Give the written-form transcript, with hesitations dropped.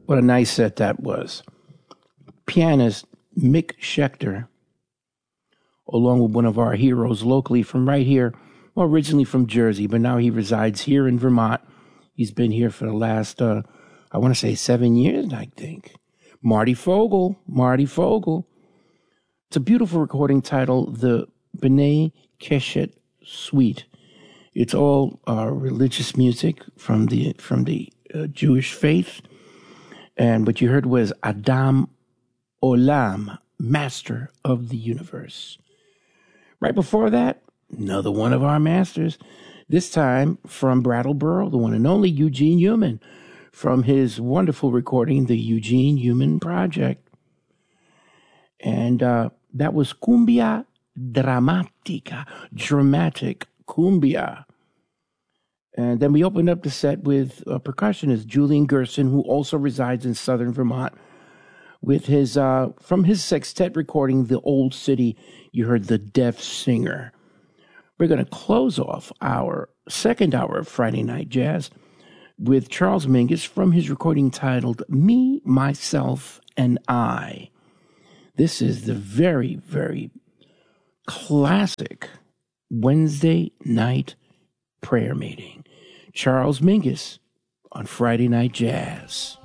What a nice set that was. Pianist Mick Schechter, along with one of our heroes locally from right here, well, originally from Jersey, but now he resides here in Vermont. He's been here for the last, I want to say 7 years, I think. Marty Fogel. It's a beautiful recording titled The B'nai Keshet Suite. It's all religious music from the Jewish faith. And what you heard was Adam Olam, Master of the Universe. Right before that, another one of our masters, this time from Brattleboro, the one and only Eugene Newman, from his wonderful recording, The Eugene Newman Project. And that was Cumbia Dramatica, dramatic cumbia. And then we opened up the set with percussionist Julian Gerson, who also resides in southern Vermont, with his from his sextet recording, The Old City. You heard The Deaf Singer. We're going to close off our second hour of Friday Night Jazz with Charles Mingus from his recording titled Me, Myself, and I. This is the very, very classic Wednesday night prayer meeting. Charles Mingus on Friday Night Jazz.